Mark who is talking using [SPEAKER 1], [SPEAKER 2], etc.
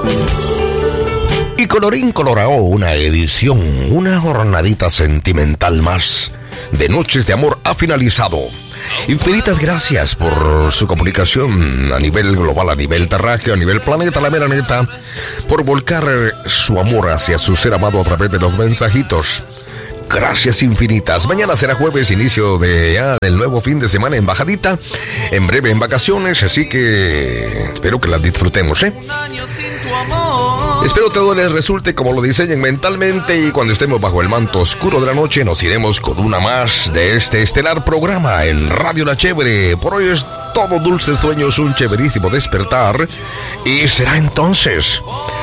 [SPEAKER 1] Y colorín colorado, una edición, una jornadita sentimental más de Noches de Amor ha finalizado. Infinitas gracias por su comunicación a nivel global, a nivel terráqueo, a nivel planeta, la mera neta, por volcar su amor hacia su ser amado a través de los mensajitos. Gracias infinitas. Mañana será jueves, inicio del nuevo fin de semana en bajadita, en breve en vacaciones, así que espero que las disfrutemos, Espero todo les resulte como lo diseñen mentalmente, y cuando estemos bajo el manto oscuro de la noche nos iremos con una más de este estelar programa en Radio La Chévere. Por hoy es todo dulces sueños, un chéverísimo despertar, y será entonces